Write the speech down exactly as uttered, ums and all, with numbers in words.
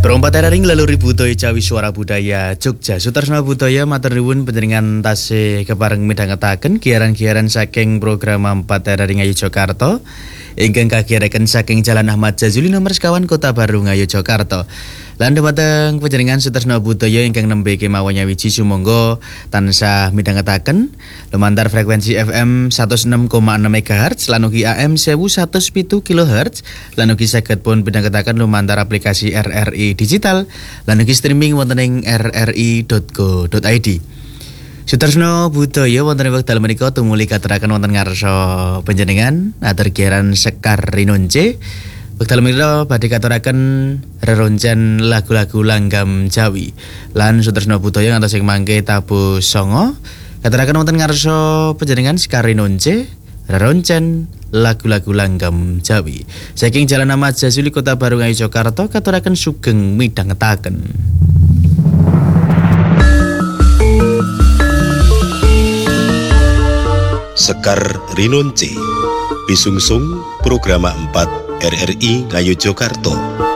Perompat ring laluri budaya Jawi Suara Budaya Jogja Sutarsna Budaya matur nuwun panjenengan tasih kepareng midhangetaken giaran-giaran saking program empat ring Ngayogyakarta ingkang kagiyaraken saking Jalan Ahmad Jazuli nomor sekawan Kota Baru Ngayogyakarta. Lan dhumateng panjenengan Sutarsna Budaya ingkang nembe kemawon nyawiji sumangga tansah midhangetaken lumantar frekuensi F M seratus enam koma enam megahertz lan ugi A M seribu seratus pitu kilohertz lan ugi saged pun midhangetaken lumantar aplikasi R R I digital lan ugi streaming wonten ing r r i dot go dot i d. Sutarsna Budaya wonten ing wekdal menika tumuli kateraken wonten ngarsa panjenengan atur giaran Sekar Rinonce. Wekdal menika badhe katuraken reroncen lagu-lagu langgam Jawi. Lan Sutarsna Budaya ngantos ing mangke tabuh sanga katuraken wonten ngarsa panjenengan Sekar Rinonce reroncen lagu-lagu langgam Jawi. Saking Jalan Ahmad Jazuli Kota Baru Ngayogyakarta katuraken sugeng midhangetaken. Sekar Rinonce bisungsung program empat R R I Ngayogyakarta.